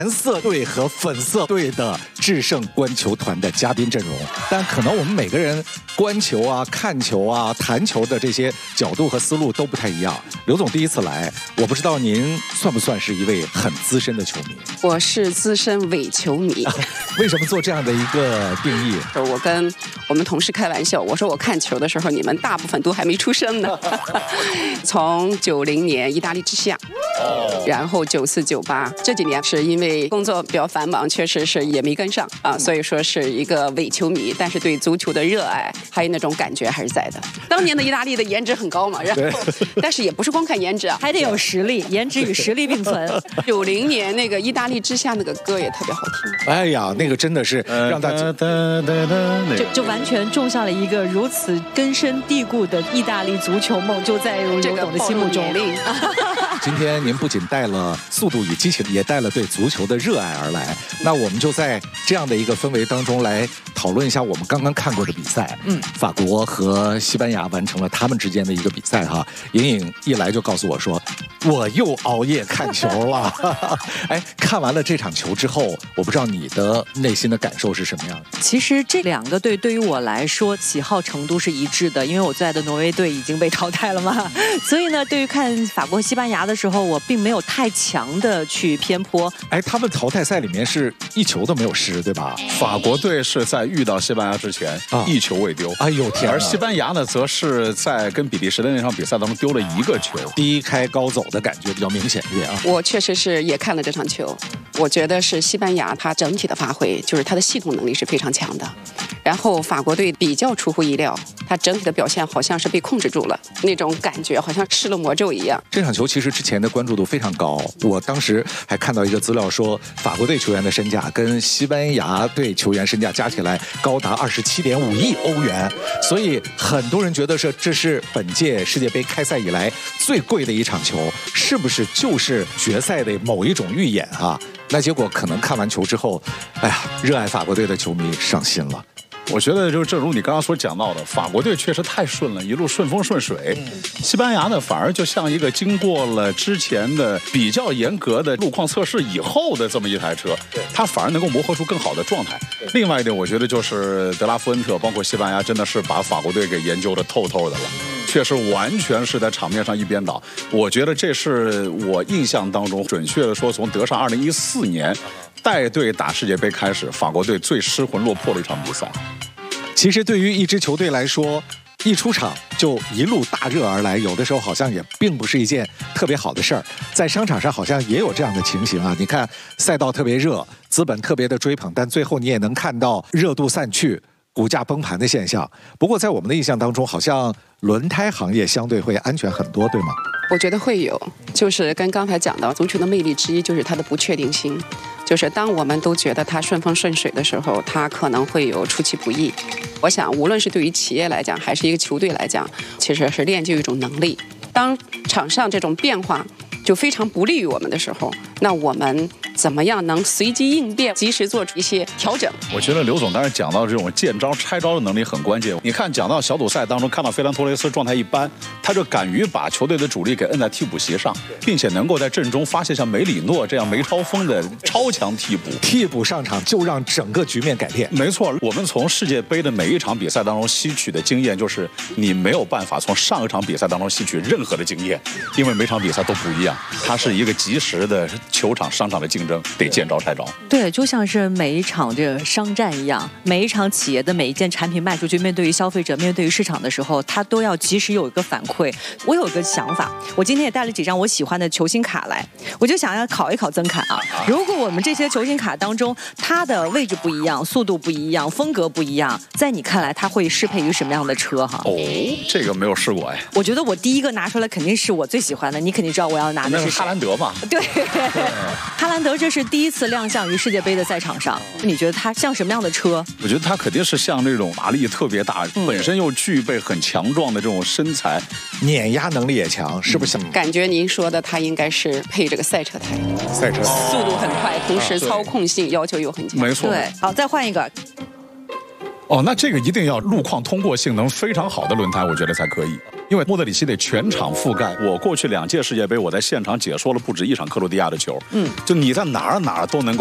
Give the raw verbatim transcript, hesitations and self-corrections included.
蓝色队和粉色队的制胜观球团的嘉宾阵容，但可能我们每个人观球啊、看球啊、谈球的这些角度和思路都不太一样。刘总第一次来，我不知道您算不算是一位很资深的球迷？ 我是资深伪球迷。 为什么做这样的一个定义？ 我跟我们同事开玩笑，我说我看球的时候，你们大部分都还没出生呢。从九零年意大利之夏，然后九四九八这几年是因为工作比较繁忙，确实是也没跟上啊，所以说是一个伪球迷，但是对足球的热爱还有那种感觉还是在的。当年的意大利的颜值很高嘛，然后但是也不是光看颜值啊， 还得有实力，颜值与实力并存。 九零年那个意大利之夏那个歌也特别好听。 哎呀，那个真的是让大家就就完全种下了一个如此根深蒂固的意大利足球梦，就在刘总的心目中。 今天您不仅带了《速度与激情》，也带了对足球的热爱而来。那我们就在这样的一个氛围当中来讨论一下我们刚刚看过的比赛。嗯，法国和西班牙完成了他们之间的一个比赛哈。莹莹一来就告诉我说，我又熬夜看球了。哎，看完了这场球之后，我不知道你的内心的感受是什么样的？ 其实这两个队对于我来说喜好程度是一致的，因为我最爱的挪威队已经被淘汰了嘛，所以呢，对于看法国、西班牙的时候，我并没有太强的去偏颇。 哎，他们淘汰赛里面是一球都没有失，对吧？ 法国队是在遇到西班牙之前、啊、一球未丢。 哎呦天！ 而西班牙呢，则是在跟比利时的那场比赛当中丢了一个球， 低开高走的感觉比较明显一点啊。 我确实是也看了这场球，我觉得是西班牙它整体的发挥，就是它的系统能力是非常强的。然后法国队比较出乎意料，它整体的表现好像是被控制住了，那种感觉好像施了魔咒一样。 这场球其实之前的关注度非常高，我当时还看到一个资料说，法国队球员的身价跟西班牙队球员身价加起来高达二十七点五亿欧元，所以很多人觉得是这是本届世界杯开赛以来最贵的一场球，是不是就是决赛的某一种预演啊？那结果可能看完球之后，哎呀，热爱法国队的球迷伤心了。 我觉得就正如你刚刚所讲到的，法国队确实太顺了，一路顺风顺水。西班牙呢，反而就像一个经过了之前的比较严格的路况测试以后的这么一台车，它反而能够磨合出更好的状态。另外一点，我觉得就是德拉夫恩特，包括西班牙，真的是把法国队给研究的透透的了。确实完全是在场面上一边倒。我觉得这是我印象当中，准确的说，从德尚二零一四年带队打世界杯开始，法国队最失魂落魄的一场比赛。 其实对于一支球队来说，一出场就一路大热而来，有的时候好像也并不是一件特别好的事儿。在商场上好像也有这样的情形啊，你看赛道特别热，资本特别的追捧，但最后你也能看到热度散去，股价崩盘的现象。不过在我们的印象当中，好像轮胎行业相对会安全很多，对吗？ 我觉得会有，就是跟刚才讲到足球的魅力之一，就是它的不确定性。就是当我们都觉得它顺风顺水的时候，它可能会有出其不意。我想，无论是对于企业来讲，还是一个球队来讲，其实是练就一种能力。当场上这种变化就非常不利于我们的时候，那我们怎么样能随机应变，及时做出一些调整？ 我觉得刘总当然讲到这种见招拆招的能力很关键。你看，讲到小组赛当中，看到费兰托雷斯状态一般，他就敢于把球队的主力给摁在替补席上，并且能够在阵中发现像梅里诺这样梅超风的超强替补， 替补上场就让整个局面改变。 没错，我们从世界杯的每一场比赛当中吸取的经验，就是你没有办法从上一场比赛当中吸取任何的经验，因为每场比赛都不一样，它是一个及时的球场商场的竞争，得见招拆招。 对，就像是每一场这个商战一样，每一场企业的每一件产品卖出去，面对于消费者，面对于市场的时候，它都要及时有一个反馈。我有一个想法，我今天也带了几张我喜欢的球星卡来，我就想要考一考曾侃啊，如果我们这些球星卡当中，它的位置不一样，速度不一样，风格不一样，在你看来它会适配于什么样的车哈？ 哦，这个没有试过哎。 我觉得我第一个拿出来肯定是我最喜欢的，你肯定知道我要拿的是谁。 哈兰德嘛。 对，哈兰德这是第一次亮相于世界杯的赛场上，你觉得他像什么样的车？ 我觉得他肯定是像这种马力特别大、嗯、本身又具备很强壮的这种身材， 碾压能力也强，是不是？ 感觉您说的他应该是配这个赛车胎， 赛车速度很快，同时操控性要求又很强。 没错。 对，好，再换一个。 哦，那这个一定要路况通过性能非常好的轮胎，我觉得才可以。 因为莫德里奇得全场覆盖。我过去两届世界杯，我在现场解说了不止一场克罗地亚的球，嗯，就你在哪儿哪儿都能够